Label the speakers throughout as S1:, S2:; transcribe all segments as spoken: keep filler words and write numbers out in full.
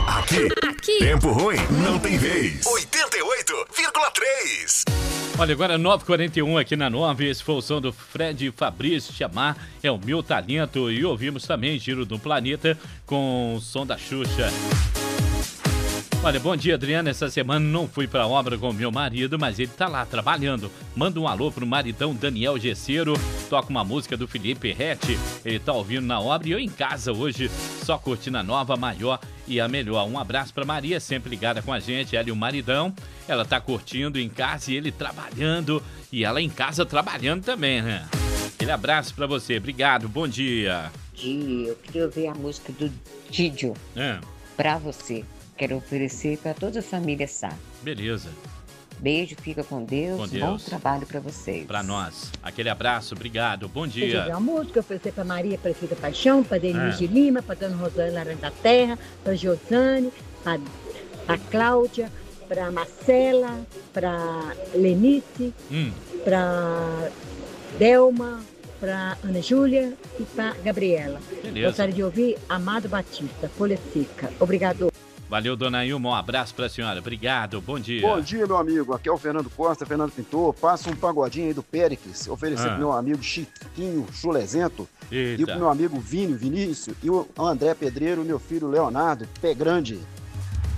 S1: Aqui,
S2: Aqui.
S1: tempo ruim não tem vez. oitenta e oito vírgula três.
S3: Olha, agora nove e quarenta e um aqui na nove, esse foi o som do Fred Fabrício, Chamar é o meu talento. E ouvimos também Giro do Planeta com o som da Xuxa. Olha, bom dia, Adriana. Essa semana não fui pra obra com o meu marido, mas ele tá lá trabalhando. Manda um alô pro maridão Daniel Gesseiro. Toca uma música do Felipe Rete. Ele tá ouvindo na obra e eu em casa hoje, só curtindo a nova, maior e a melhor. Um abraço pra Maria, sempre ligada com a gente. Ela e o maridão. Ela tá curtindo em casa e ele trabalhando. E ela em casa trabalhando também, né? Aquele abraço pra você. Obrigado, bom dia.
S4: Dia, eu queria ouvir a música do Didio.
S3: É.
S4: Pra você. Quero oferecer para toda a família Sá.
S3: Beleza.
S4: Beijo, fica com Deus.
S3: Com Deus.
S4: Bom trabalho para vocês.
S3: Pra nós. Aquele abraço, obrado. Bom
S5: Eu joguei
S3: dia.
S5: uma música, oferecer para Maria Aparecida Paixão, para Denise
S3: É.
S5: de Lima, para Dona Rosane Laranja da Terra, para Josane, para Cláudia, para Marcela, para Lenice,
S3: Hum.
S5: para Delma, para Ana Júlia e para Gabriela.
S3: Beleza.
S5: Gostaria de ouvir Amado Batista, Folha Seca. Obrigado.
S3: Valeu, dona Ilma. Um abraço pra senhora. Obrigado. Bom dia.
S6: Bom dia, meu amigo. Aqui é o Fernando Costa, Fernando Pintor. Passa um pagodinho aí do Péricles. Oferecer
S3: Ah.
S6: pro meu amigo Chiquinho Chulezento.
S3: Eita.
S6: E pro meu amigo Vini Vinícius. E o André Pedreiro, meu filho Leonardo, Pé Grande.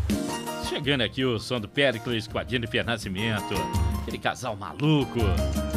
S3: Chegando aqui o som do Péricles com a Jennifer Nascimento. Aquele casal maluco.